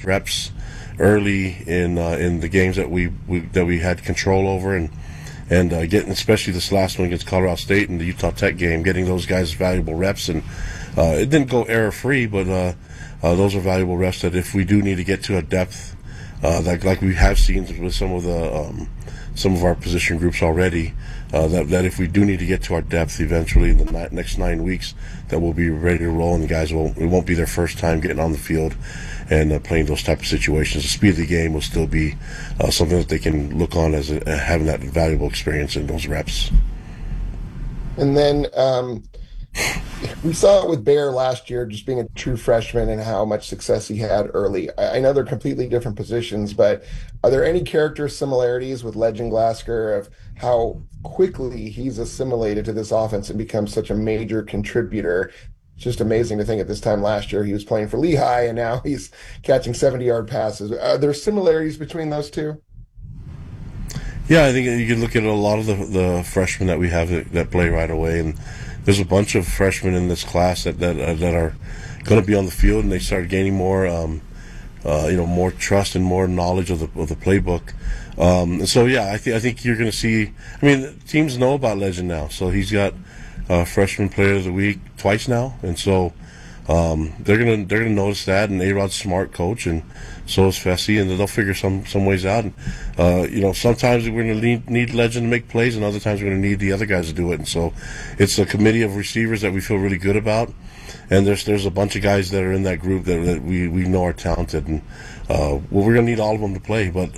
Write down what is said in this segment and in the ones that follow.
reps early in the games that we had control over, and getting, especially this last one against Colorado State and the Utah Tech game, getting those guys valuable reps. And it didn't go error-free, but those are valuable reps that if we do need to get to a depth, like we have seen with some of our position groups already, that if we do need to get to our depth eventually in the next 9 weeks, that we'll be ready to roll, and the guys it won't be their first time getting on the field and playing those type of situations. The speed of the game will still be something that they can look on as having that valuable experience in those reps. And then we saw it with Bear last year, just being a true freshman and how much success he had early. I know they're completely different positions, but are there any character similarities with Legend Glasgow of how quickly he's assimilated to this offense and become such a major contributor? It's just amazing to think at this time last year he was playing for Lehigh and now he's catching 70-yard passes. Are there similarities between those two? Yeah, I think you can look at a lot of the freshmen that we have that play right away, and there's a bunch of freshmen in this class that are going to be on the field, and they start gaining more, more trust and more knowledge of the playbook. And so, yeah, I think you're going to see. I mean, teams know about Legend now, so he's got freshman player of the week twice now, and so they're gonna notice that. And A-Rod's smart coach, and so is Fessy, and they'll figure some ways out. And sometimes we're gonna need Legend to make plays, and other times we're gonna need the other guys to do it. And so it's a committee of receivers that we feel really good about. And there's a bunch of guys that are in that group that we know are talented, and we're gonna need all of them to play. But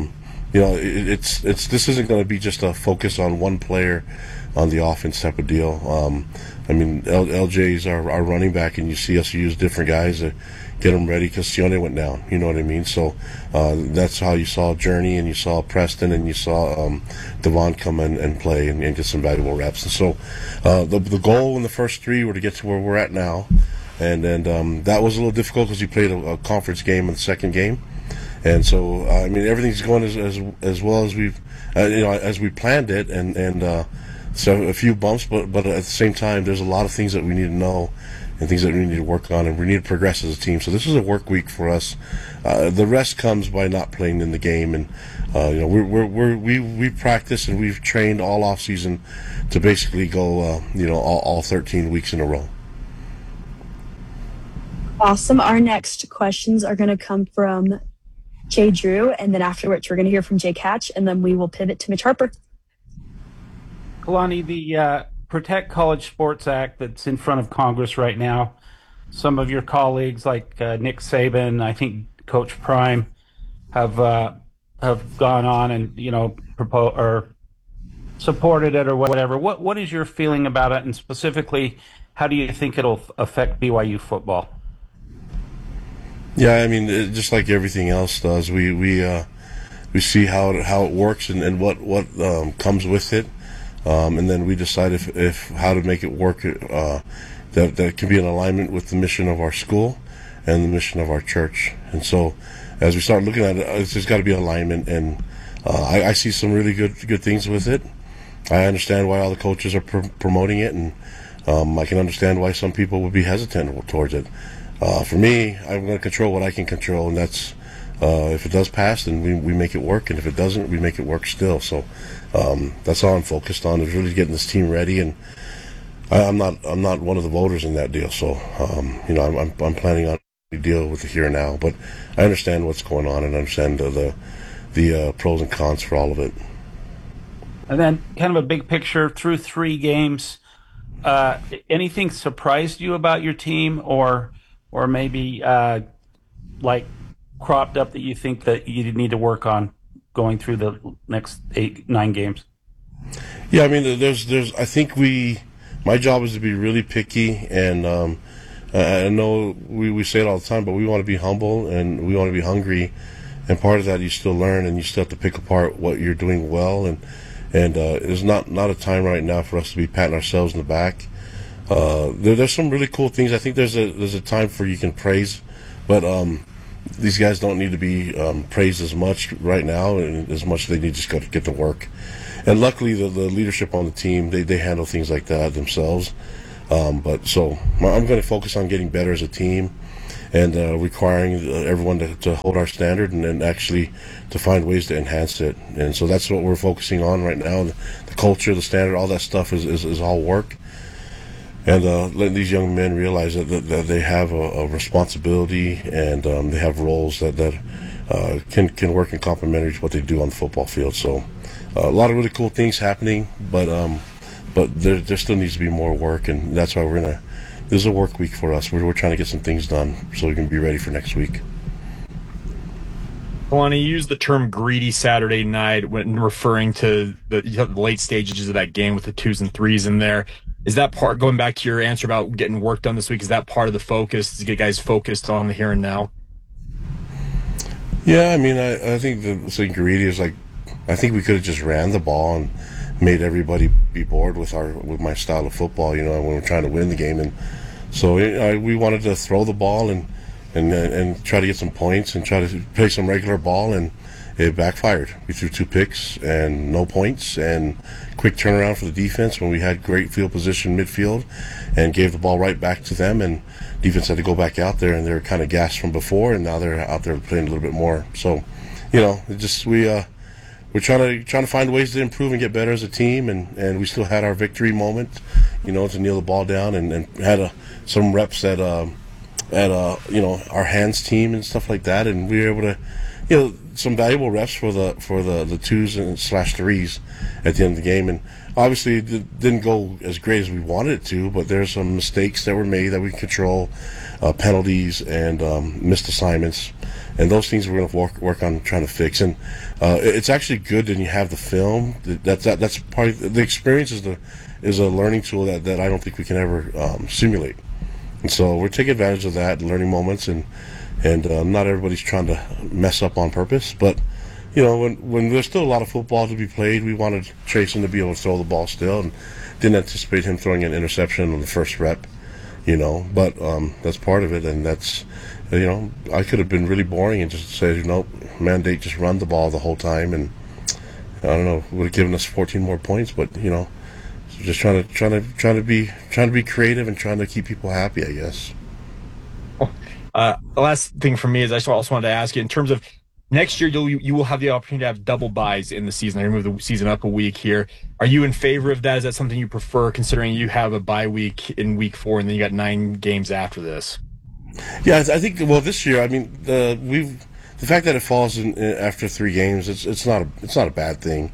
this isn't gonna be just a focus on one player on the offense type of deal. LJ's our running back, and you see us use different guys to get them ready because Sione went down. You know what I mean? So that's how you saw Journey, and you saw Preston, and you saw Devon come in and play and get some valuable reps. And so the goal in the first three were to get to where we're at now, and that was a little difficult because we played a conference game in the second game. And so everything's going as well as we've as we planned it, and so a few bumps, but at the same time, there's a lot of things that we need to know and things that we need to work on, and we need to progress as a team. So this is a work week for us. The rest comes by not playing in the game, and we practice and we've trained all off season to basically go all 13 weeks in a row. Awesome. Our next questions are going to come from Jay Drew, and then afterwards we're going to hear from Jay Catch, and then we will pivot to Mitch Harper. Kalani, the Protect College Sports Act that's in front of Congress right now, some of your colleagues like Nick Saban, I think Coach Prime, have gone on and proposed or supported it or whatever. What is your feeling about it, and specifically, how do you think it'll affect BYU football? Yeah, just like everything else does, we see how it works and what comes with it. And then we decide if how to make it work that can be in alignment with the mission of our school and the mission of our church. And so as we start looking at it, there's got to be alignment, and I see some really good things with it. I understand why all the coaches are promoting it, and I can understand why some people would be hesitant towards it. For me, I'm going to control what I can control, and that's if it does pass, then we make it work, and if it doesn't, we make it work still. So that's all I'm focused on, is really getting this team ready. And I'm not one of the voters in that deal, so I'm planning on a deal with the here and now. But I understand what's going on, and I understand the pros and cons for all of it. And then, kind of a big picture through 3 games. Anything surprised you about your team, or maybe like cropped up that you think that you need to work on going through the next 8-9 games? Yeah, there's I think my job is to be really picky, and I know we say it all the time, but we want to be humble and we want to be hungry, and part of that you still learn, and you still have to pick apart what you're doing well, and there's not a time right now for us to be patting ourselves in the back. There's some really cool things. I think there's a time for you can praise, but these guys don't need to be praised as much right now, and as much as they need to just get to work. And luckily, the leadership on the team, they handle things like that themselves. But so I'm going to focus on getting better as a team, and requiring everyone to hold our standard and actually to find ways to enhance it. And so that's what we're focusing on right now. The culture, the standard, all that stuff is all work. And letting these young men realize that they have a responsibility, and they have roles that can work in complementary to what they do on the football field. So a lot of really cool things happening, but there still needs to be more work, and that's why this is a work week for us. We're trying to get some things done so we can be ready for next week. Kalani, you used the term greedy Saturday night when referring to the late stages of that game with the 2s and 3s in there. Is that part, going back to your answer about getting work done this week, is that part of the focus to get guys focused on the here and now? Yeah, I mean, I think the saying greedy is like, I think we could have just ran the ball and made everybody be bored with my style of football, when we're trying to win the game. And so we wanted to throw the ball and try to get some points and try to play some regular ball, and it backfired. We threw 2 picks and no points, and quick turnaround for the defense when we had great field position midfield, and gave the ball right back to them, and defense had to go back out there, and they're kind of gassed from before, and now they're out there playing a little bit more. So, we're trying to find ways to improve and get better as a team, and we still had our victory moment, to kneel the ball down, and had some reps at our hands team and stuff like that, and we were able to, some valuable reps for the 2s and /3s at the end of the game. And obviously it didn't go as great as we wanted it to, but there's some mistakes that were made that we can control, penalties and missed assignments, and those things we're going to work on trying to fix. And it's actually good that you have the film. That's part of the experience. Is a learning tool that I don't think we can ever simulate. And so we're taking advantage of that, learning moments, and not everybody's trying to mess up on purpose. But when there's still a lot of football to be played, we wanted Trayson to be able to throw the ball still, and didn't anticipate him throwing an interception on the first rep. But that's part of it, and that's I could have been really boring and just said, mandate just run the ball the whole time, and I don't know, would have given us 14 more points. But just trying to be creative and trying to keep people happy, I guess. The last thing for me is I also wanted to ask you, in terms of next year, you will have the opportunity to have double buys in the season. I move the season up a week here. Are you in favor of that? Is that something you prefer, considering you have a bye week in week 4 and then you got 9 games after this? Yeah, I think. Well, this year, I mean, the fact that it falls in after 3 games, it's not a bad thing.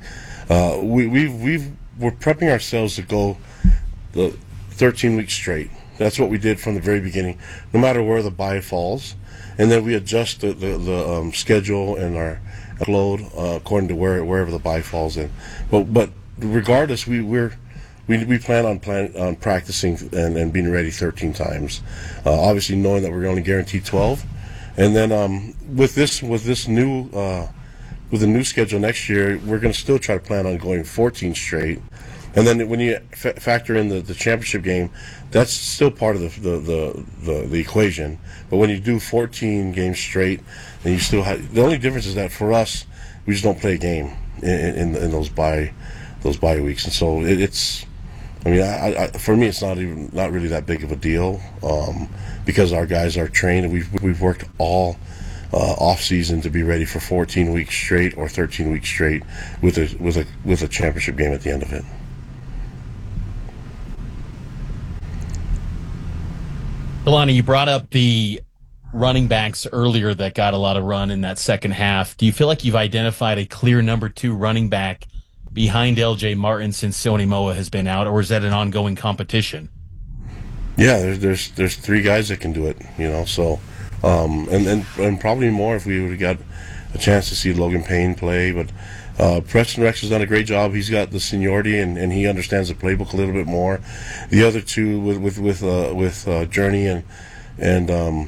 We're prepping ourselves to go the 13 weeks straight. That's what we did from the very beginning, no matter where the bye falls, and then we adjust the schedule and our load according to wherever the bye falls in. But regardless, we plan on practicing and being ready 13 times. Obviously, knowing that we're only guaranteed 12, and then with the new schedule next year, we're going to still try to plan on going 14 straight. And then when you factor in the championship game, that's still part of the equation. But when you do 14 games straight, and you still have, the only difference is that for us, we just don't play a game in those bye weeks. And so it's, I mean, for me, it's not really that big of a deal, because our guys are trained, and we've worked all off season to be ready for 14 weeks straight or 13 weeks straight with a championship game at the end of it. Kalani, you brought up the running backs earlier that got a lot of run in that second half. Do you feel like you've identified a clear number 2 running back behind LJ Martin since Sony Moa has been out, or is that an ongoing competition? Yeah, there's 3 guys that can do it, so and probably more if we would have got a chance to see Logan Payne play. But Preston Rex has done a great job. He's got the seniority, and he understands the playbook a little bit more. The other 2 with Journey and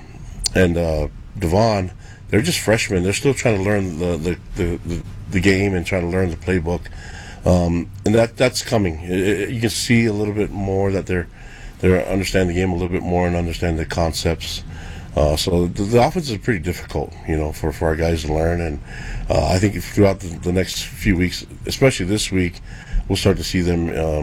Devon, they're just freshmen. They're still trying to learn the game and trying to learn the playbook, and that's coming. You can see a little bit more that they're understanding the game a little bit more and understand the concepts. So the offense is pretty difficult, for our guys to learn, and I think throughout the next few weeks, especially this week, we'll start to see them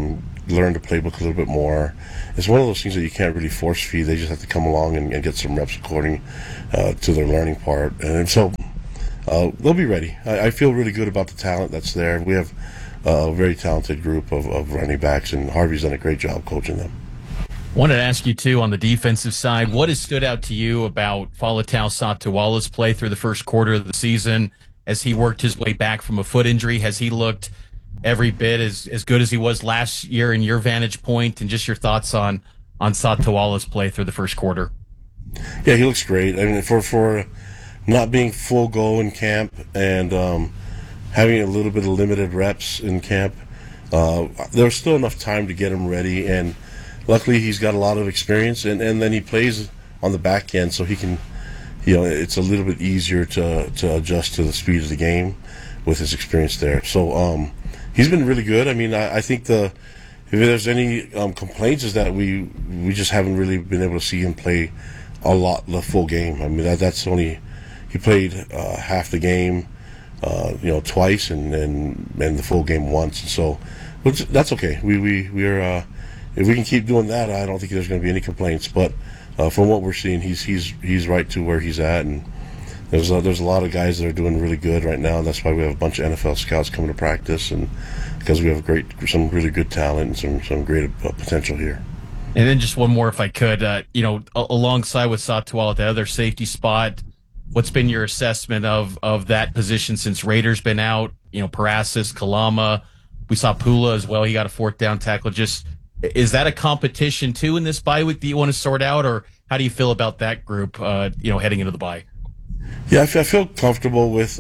learn the playbook a little bit more. It's one of those things that you can't really force feed. They just have to come along and get some reps according to their learning part. And so they'll be ready. I feel really good about the talent that's there. We have a very talented group of running backs, and Harvey's done a great job coaching them. Wanted to ask you, too, on the defensive side, what has stood out to you about Faletau Satuala's play through the first quarter of the season as he worked his way back from a foot injury? Has he looked every bit as good as he was last year in your vantage point, and just your thoughts on Satuala's play through the first quarter? Yeah, he looks great. I mean, for not being full go in camp and having a little bit of limited reps in camp, there was still enough time to get him ready, and luckily he's got a lot of experience, and then he plays on the back end, so he can, it's a little bit easier to adjust to the speed of the game with his experience there. So he's been really good. I mean, I think if there's any complaints is that we just haven't really been able to see him play the full game. I mean, that's only, he played half the game, twice, and the full game once. And so, but that's okay. We're if we can keep doing that, I don't think there's going to be any complaints. But from what we're seeing, he's right to where he's at, and there's a lot of guys that are doing really good right now. And that's why we have a bunch of NFL scouts coming to practice, and because we have some really good talent and some great potential here. And then just one more, if I could, alongside with Satuala, the other safety spot, what's been your assessment of that position since Rader's been out? Parasis, Kalama, we saw Pula as well. He got a fourth down tackle. Just, is that a competition too in this bye week that you want to sort out, or how do you feel about that group, heading into the bye? Yeah, I feel comfortable with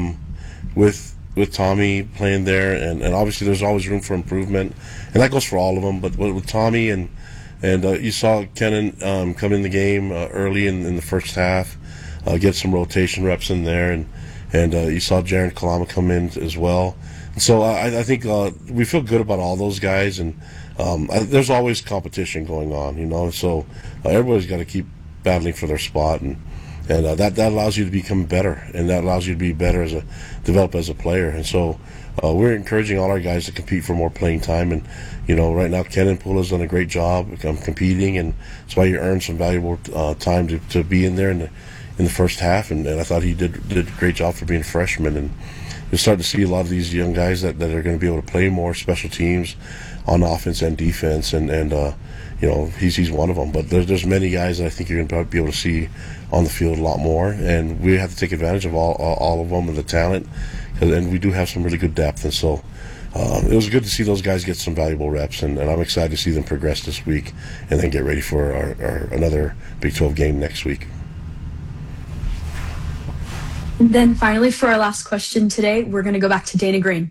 Tommy playing there, and obviously there's always room for improvement, and that goes for all of them. But with Tommy and you saw Kenan come in the game early in the first half, get some rotation reps in there, and you saw Jaron Kalama come in as well. And so I think we feel good about all those guys, and there's always competition going on, so everybody's got to keep battling for their spot, and that allows you to become better, and that allows you to be better develop as a player. And so we're encouraging all our guys to compete for more playing time, and right now Kenan Pula's done a great job competing, and that's why you earned some valuable time to be in there in the first half, and I thought he did a great job for being a freshman. And you're starting to see a lot of these young guys that are going to be able to play more special teams on offense and defense, and he's one of them. But there's many guys that I think you're going to be able to see on the field a lot more, and we have to take advantage of all of them and the talent, and we do have some really good depth. And so it was good to see those guys get some valuable reps, and I'm excited to see them progress this week and then get ready for our another Big 12 game next week. And then finally, for our last question today, we're going to go back to Dana Green.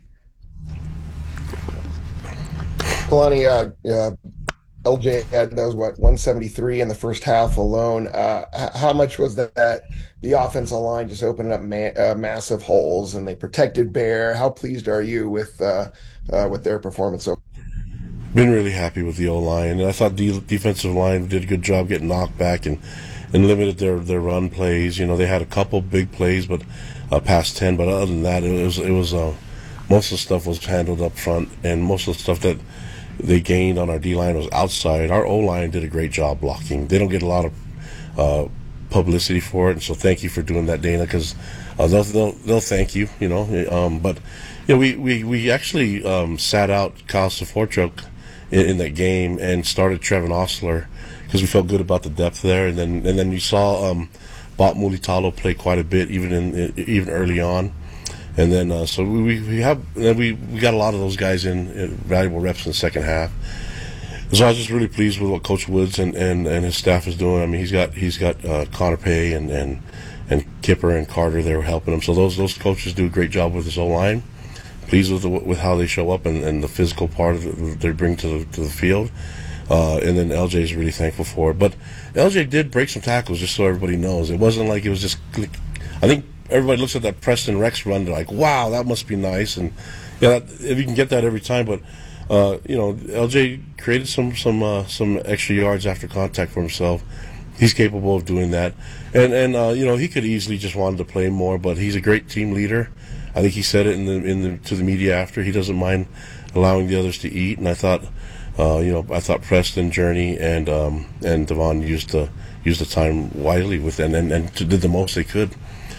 Kalani, LJ had those 173 in the first half alone. How much was that the offensive line just opening up massive holes, and they protected Bear? How pleased are you with their performance? Been really happy with the O-line, and I thought the defensive line did a good job getting knocked back and limited their run plays. They had a couple big plays, but past 10. But other than that, it was most of the stuff was handled up front, and most of the stuff that they gained on our D-line was outside. Our O-line did a great job blocking. They don't get a lot of publicity for it, and so thank you for doing that, Dana, because they'll thank you, But we actually sat out Kyle Sforchuk in that game and started Trevin Osler because we felt good about the depth there, and then you saw Bot Mulitalo play quite a bit even early on. And then, so we got a lot of those guys in valuable reps in the second half. So I was just really pleased with what Coach Woods and his staff is doing. I mean, he's got Connor Pay and Kipper and Carter there helping him. So those coaches do a great job with his O-line. Pleased with how they show up and the physical part of it they bring to the field. And then LJ is really thankful for it. But LJ did break some tackles, just so everybody knows. It wasn't like it was just. I think everybody looks at that Preston Rex run, they're like, wow, that must be nice. And if you can get that every time, but LJ created some extra yards after contact for himself. He's capable of doing that, and he could easily just wanted to play more, but he's a great team leader. I think he said it to the media after. He doesn't mind allowing the others to eat, and I thought I thought Preston, Journey, and Devon used the time widely with and did the most they could.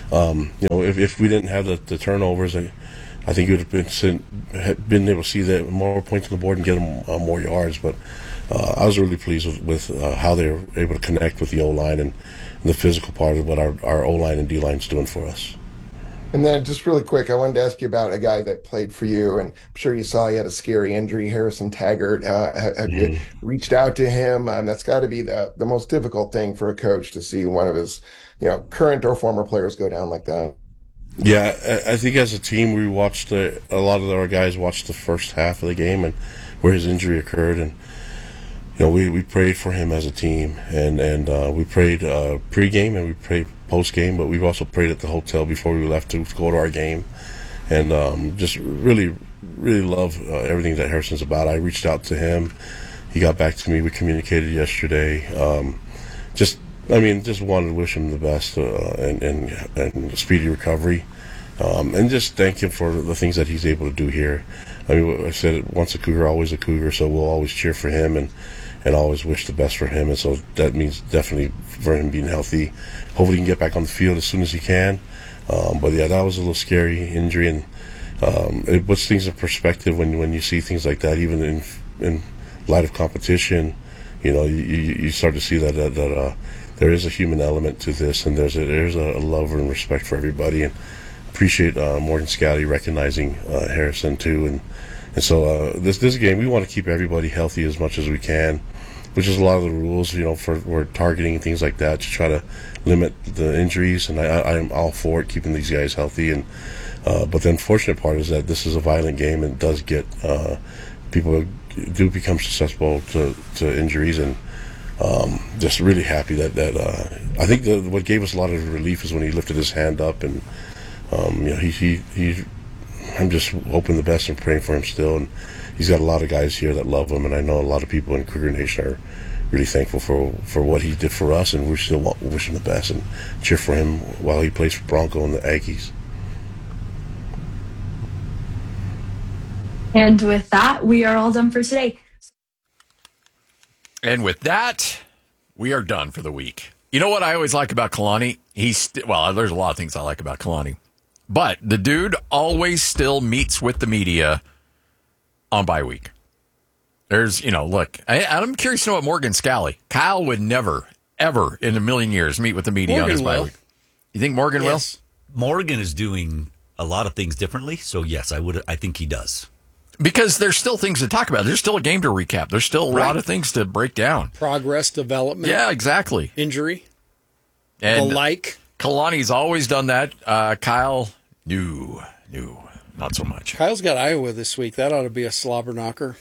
If we didn't have the turnovers, I think you would have been able to see that more points on the board and get them more yards. But I was really pleased with how they were able to connect with the O-line and the physical part of what our O-line and D-line is doing for us. And then just really quick, I wanted to ask you about a guy that played for you, and I'm sure you saw he had a scary injury, Harrison Taggart. Have you reached out to him? That's got to be the most difficult thing for a coach, to see one of his, current or former players go down like that. Yeah, I think as a team, we watched a lot of our guys watched the first half of the game and where his injury occurred, and we prayed for him as a team, and we prayed pregame and we prayed postgame, but we've also prayed at the hotel before we left to go to our game, and just really, really love everything that Harrison's about. I reached out to him, he got back to me, we communicated yesterday. Just wanted to wish him the best and speedy recovery, and just thank him for the things that he's able to do here. I mean, I said it, once a Cougar, always a Cougar, so we'll always cheer for him and always wish the best for him. And so that means definitely for him being healthy. Hopefully he can get back on the field as soon as he can. But yeah, that was a little scary injury, and it puts things in perspective when you see things like that, even in light of competition. You start to see that there is a human element to this, and there's a love and respect for everybody, and appreciate Morgan Scalley recognizing Harrison too, and so this game we want to keep everybody healthy as much as we can, which is a lot of the rules, we're targeting things like that to try to limit the injuries, and I'm all for it, keeping these guys healthy, and but the unfortunate part is that this is a violent game and does get people do become susceptible to injuries, and just really happy that I think what gave us a lot of relief is when he lifted his hand up, and I'm just hoping the best and praying for him still, and he's got a lot of guys here that love him, and I know a lot of people in Cougar Nation are really thankful for what he did for us, and we still wish him the best and cheer for him while he plays for Bronco and the Aggies. And with that, we are all done for today. And with that, we are done for the week. You know what I always like about Kalani? There's a lot of things I like about Kalani. But the dude always still meets with the media on bye week. Look, I'm curious to know what Morgan Scalley. Kyle would never, ever in a million years meet with the media on his bye week. You think Morgan will? Morgan is doing a lot of things differently, so yes, I think he does. Because there's still things to talk about. There's still a game to recap. There's still a lot of things to break down. Progress, development. Yeah, exactly. Injury. And the like. Kalani's always done that. Kyle, no, not so much. Kyle's got Iowa this week. That ought to be a slobber knocker.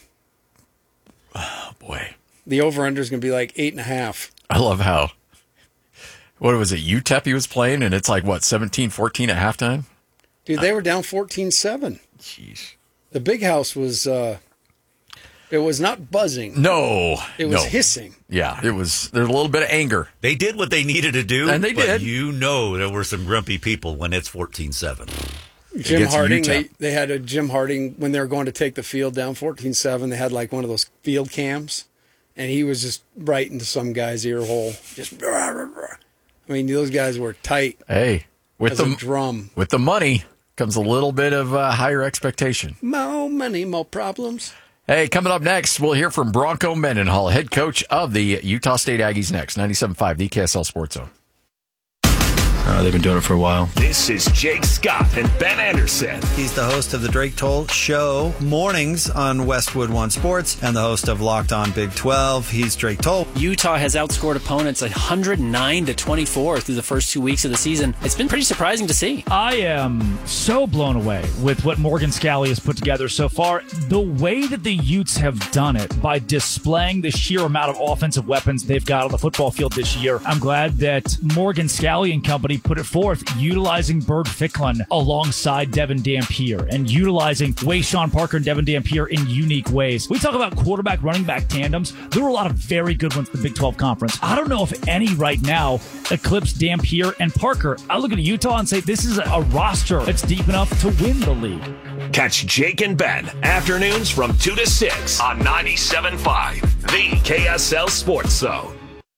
Oh, boy. The over-under is going to be like 8.5. I love how, what was it, UTEP he was playing, and it's like, 17-14 at halftime? Dude, they were down 14-7. Jeez. The big house was, it was not buzzing. No. It was hissing. Yeah, there's a little bit of anger. They did what they needed to do. And they did. There were some grumpy people when it's 14-7. Jim Harding, they had a Jim Harding, when they were going to take the field down 14-7, they had like one of those field cams, and he was just right into some guy's ear hole. Just, I mean, those guys were tight. Hey, with the drum. With the money comes a little bit of higher expectation. More money, more problems. Hey, coming up next, we'll hear from Bronco Mendenhall, head coach of the Utah State Aggies next. 97.5, the KSL Sports Zone. They've been doing it for a while. This is Jake Scott and Ben Anderson. He's the host of the Drake Toll Show mornings on Westwood One Sports and the host of Locked On Big 12. He's Drake Toll. Utah has outscored opponents 109-24 through the first 2 weeks of the season. It's been pretty surprising to see. I am so blown away with what Morgan Scalley has put together so far. The way that the Utes have done it by displaying the sheer amount of offensive weapons they've got on the football field this year. I'm glad that Morgan Scalley and company put it forth, utilizing Bird Ficklin alongside Devin Dampier and utilizing Wayshawn Parker and Devin Dampier in unique ways. We talk about quarterback running back tandems. There were a lot of very good ones in the Big 12 Conference. I don't know if any right now eclipse Dampier and Parker. I look at Utah and say this is a roster that's deep enough to win the league. Catch Jake and Ben afternoons from 2 to 6 on 97.5, the KSL Sports Zone.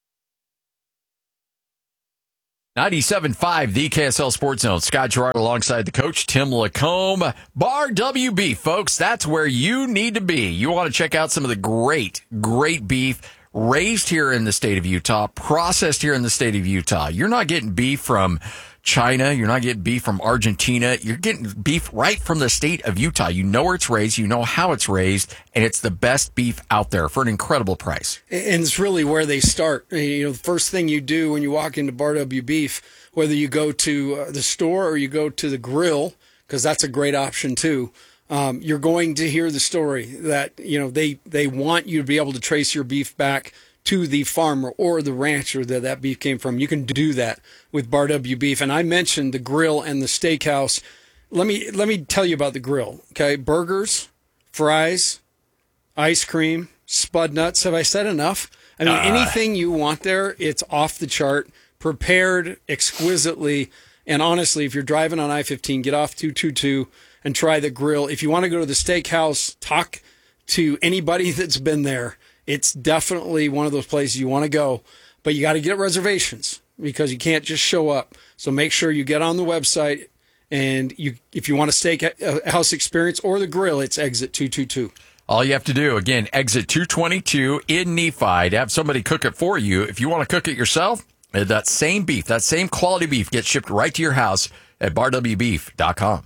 97.5, the KSL Sports Zone. Scott Gerard alongside the coach, Tim Lacombe. Bar WB, folks, that's where you need to be. You want to check out some of the great beef raised here in the state of Utah, processed here in the state of Utah. You're not getting beef from China. You're not getting beef from Argentina. You're getting beef right from the state of Utah. You know where it's raised. You know how it's raised. And it's the best beef out there for an incredible price. And it's really where they start. You know, the first thing you do when you walk into Bar W Beef, whether you go to the store or you go to the grill, because that's a great option too, you're going to hear the story that, you know, they want you to be able to trace your beef back to the farmer or the rancher that beef came from. You can do that with Bar W Beef. And I mentioned the grill and the steakhouse. Let me tell you about the grill. Okay, burgers, fries, ice cream, spud nuts. Have I said enough? I mean, anything you want there, it's off the chart, prepared exquisitely. And honestly, if you're driving on I-15, get off 222 and try the grill. If you want to go to the steakhouse, talk to anybody that's been there. It's definitely one of those places you want to go, but you got to get reservations because you can't just show up. So make sure you get on the website, and if you want a steakhouse experience or the grill, it's exit 222. All you have to do, again, exit 222 in Nephi, to have somebody cook it for you. If you want to cook it yourself, that same beef, that same quality beef gets shipped right to your house at barwbeef.com.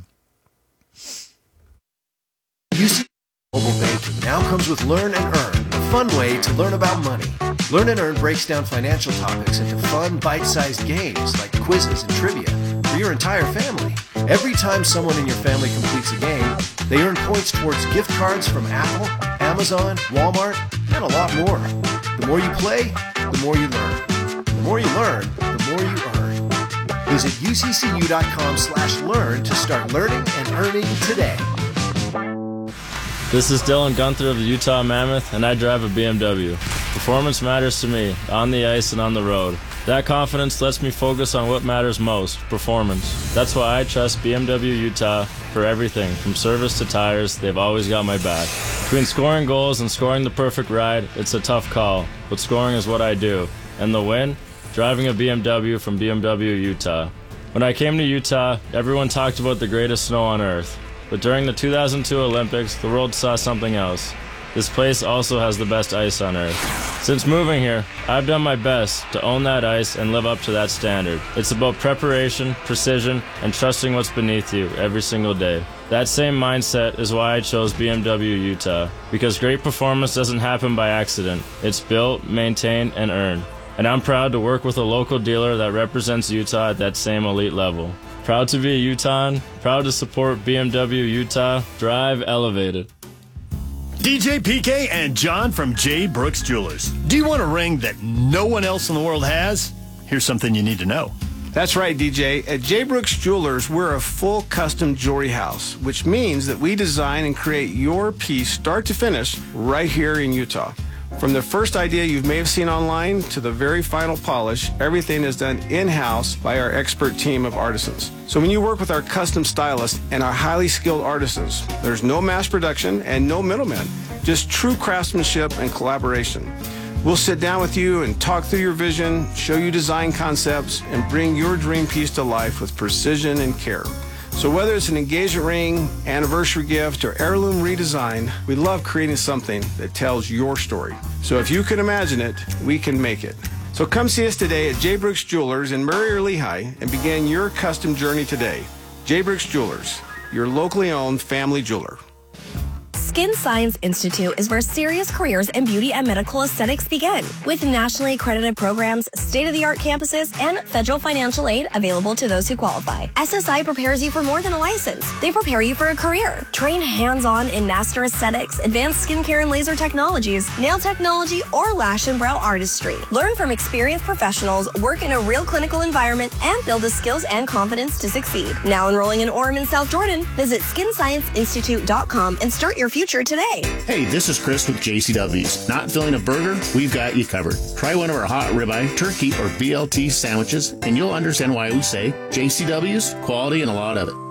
Mobile banking now comes with Learn and Earn, a fun way to learn about money. Learn and Earn breaks down financial topics into fun, bite-sized games like quizzes and trivia for your entire family. Every time someone in your family completes a game, they earn points towards gift cards from Apple, Amazon, Walmart, and a lot more. The more you play, the more you learn. The more you learn, the more you earn. Visit uccu.com/learn to start learning and earning today. This is Dylan Gunther of the Utah Mammoth, and I drive a BMW. Performance matters to me, on the ice and on the road. That confidence lets me focus on what matters most, performance. That's why I trust BMW Utah for everything, from service to tires. They've always got my back. Between scoring goals and scoring the perfect ride, it's a tough call, but scoring is what I do. And the win? Driving a BMW from BMW Utah. When I came to Utah, everyone talked about the greatest snow on earth. But during the 2002 Olympics, the world saw something else. This place also has the best ice on earth. Since moving here, I've done my best to own that ice and live up to that standard. It's about preparation, precision, and trusting what's beneath you every single day. That same mindset is why I chose BMW Utah, because great performance doesn't happen by accident. It's built, maintained, and earned. And I'm proud to work with a local dealer that represents Utah at that same elite level. Proud to be a Utahn, proud to support BMW Utah. Drive elevated. DJ PK and John from J. Brooks Jewelers. Do you want a ring that no one else in the world has? Here's something you need to know. That's right, DJ. At J. Brooks Jewelers, we're a full custom jewelry house, which means that we design and create your piece start to finish right here in Utah. From the first idea you may have seen online to the very final polish, everything is done in-house by our expert team of artisans. So when you work with our custom stylists and our highly skilled artisans, there's no mass production and no middlemen, just true craftsmanship and collaboration. We'll sit down with you and talk through your vision, show you design concepts, and bring your dream piece to life with precision and care. So whether it's an engagement ring, anniversary gift, or heirloom redesign, we love creating something that tells your story. So if you can imagine it, we can make it. So come see us today at J. Brooks Jewelers in Murray or Lehigh and begin your custom journey today. J. Brooks Jewelers, your locally owned family jeweler. Skin Science Institute is where serious careers in beauty and medical aesthetics begin. With nationally accredited programs, state-of-the-art campuses, and federal financial aid available to those who qualify. SSI prepares you for more than a license. They prepare you for a career. Train hands-on in master aesthetics, advanced skincare and laser technologies, nail technology, or lash and brow artistry. Learn from experienced professionals, work in a real clinical environment, and build the skills and confidence to succeed. Now enrolling in Orem and South Jordan, visit skinscienceinstitute.com and start your future today. Hey, this is Chris with JCW's. Not feeling a burger? We've got you covered. Try one of our hot ribeye, turkey, or BLT sandwiches, and you'll understand why we say JCW's, quality and a lot of it.